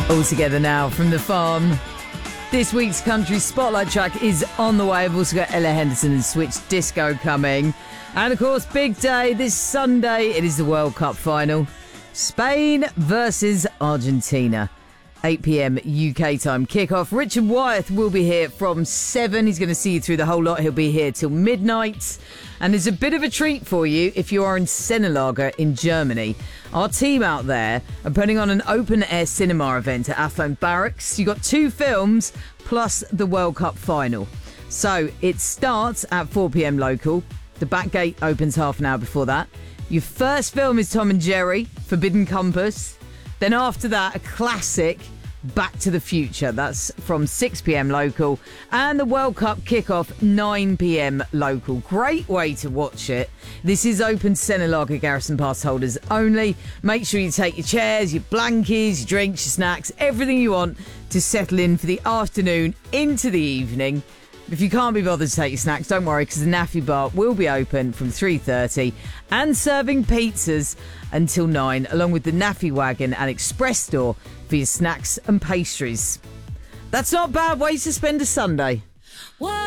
All together now from the farm. This week's country spotlight track is on the way. I've also got Ella Henderson and Switch Disco coming. And of course, big day this Sunday. It is the World Cup final. Spain versus Argentina. 8 p.m. UK time kickoff. Richard Wyeth will be here from 7. He's going to see you through the whole lot. He'll be here till midnight. And there's a bit of a treat for you if you are in Sennelager in Germany. Our team out there are putting on an open-air cinema event at Athlone Barracks. You've got 2 films plus the World Cup final. So it starts at 4 p.m. local. The back gate opens half an hour before that. Your first film is Tom and Jerry, Forbidden Compass. Then after that, a classic, Back to the Future. That's from 6 p.m. local. And the World Cup kickoff, 9 p.m. local. Great way to watch it. This is open to Sennelager Garrison Pass holders only. Make sure you take your chairs, your blankies, your drinks, your snacks, everything you want to settle in for the afternoon into the evening. If you can't be bothered to take your snacks, don't worry, because the Naffy Bar will be open from 3:30 and serving pizzas until 9, along with the Naffy Wagon and Express Store for your snacks and pastries. That's not a bad way to spend a Sunday.